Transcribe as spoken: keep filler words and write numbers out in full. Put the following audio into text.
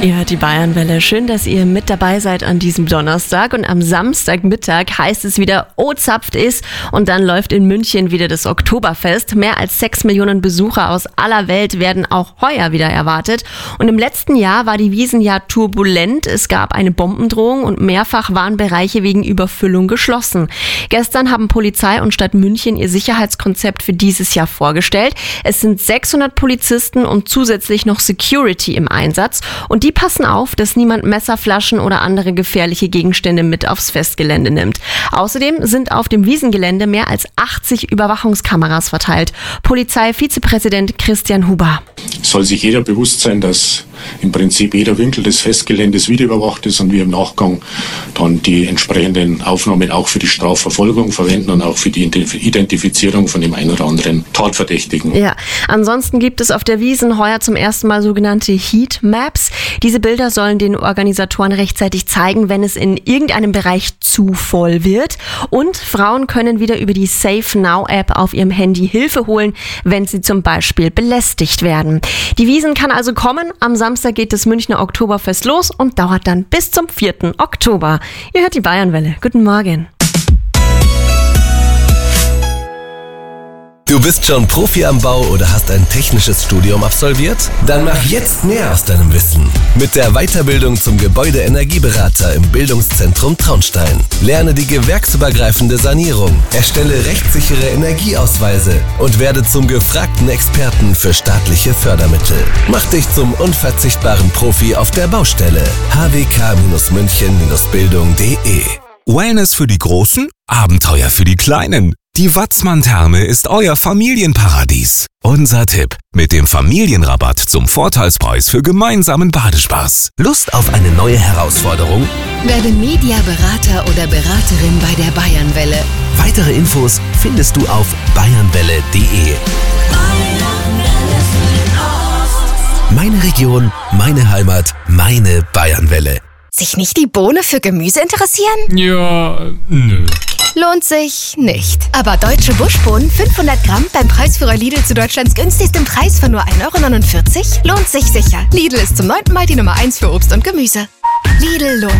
Ihr hört die Bayernwelle. Schön, dass ihr mit dabei seid an diesem Donnerstag. Und am Samstagmittag heißt es wieder, oh, zapft ist. Und dann läuft in München wieder das Oktoberfest. Mehr als sechs Millionen Besucher aus aller Welt werden auch heuer wieder erwartet. Und im letzten Jahr war die Wiesn ja turbulent. Es gab eine Bombendrohung und mehrfach waren Bereiche wegen Überfüllung geschlossen. Gestern haben Polizei und Stadt München ihr Sicherheitskonzept für dieses Jahr vorgestellt. Es sind sechshundert Polizisten und zusätzlich noch Security im Einsatz. Und die passen auf, dass niemand Messer, Flaschen oder andere gefährliche Gegenstände mit aufs Festgelände nimmt. Außerdem sind auf dem Wiesengelände mehr als achtzig Überwachungskameras verteilt. Polizeivizepräsident Christian Huber. Soll sich jeder bewusst sein, dass im Prinzip jeder Winkel des Festgeländes videoüberwacht ist und wir im Nachgang dann die entsprechenden Aufnahmen auch für die Strafverfolgung verwenden und auch für die Identifizierung von dem einen oder anderen Tatverdächtigen. Ja, ansonsten gibt es auf der Wiesn heuer zum ersten Mal sogenannte Heatmaps. Diese Bilder sollen den Organisatoren rechtzeitig zeigen, wenn es in irgendeinem Bereich zu voll wird. Und Frauen können wieder über die Safe Now App auf ihrem Handy Hilfe holen, wenn sie zum Beispiel belästigt werden. Die Wiesn kann also kommen. Am Samstag geht das Münchner Oktoberfest los und dauert dann bis zum vierten Oktober. Ihr hört die Bayernwelle. Guten Morgen. Du bist schon Profi am Bau oder hast ein technisches Studium absolviert? Dann mach jetzt mehr aus deinem Wissen. Mit der Weiterbildung zum Gebäudeenergieberater im Bildungszentrum Traunstein. Lerne die gewerksübergreifende Sanierung, erstelle rechtssichere Energieausweise und werde zum gefragten Experten für staatliche Fördermittel. Mach dich zum unverzichtbaren Profi auf der Baustelle. h w k münchen bildung punkt d e Wellness für die Großen, Abenteuer für die Kleinen. Die Watzmann-Therme ist euer Familienparadies. Unser Tipp: mit dem Familienrabatt zum Vorteilspreis für gemeinsamen Badespaß. Lust auf eine neue Herausforderung? Werde Mediaberater oder Beraterin bei der Bayernwelle. Weitere Infos findest du auf bayernwelle punkt de. Meine Region, meine Heimat, meine Bayernwelle. Sich nicht die Bohne für Gemüse interessieren? Ja, nö. Lohnt sich nicht. Aber deutsche Buschbohnen, fünfhundert Gramm, beim Preisführer Lidl zu Deutschlands günstigstem Preis von nur ein Euro neunundvierzig? Lohnt sich sicher. Lidl ist zum neunten Mal die Nummer eins für Obst und Gemüse. Lidl lohnt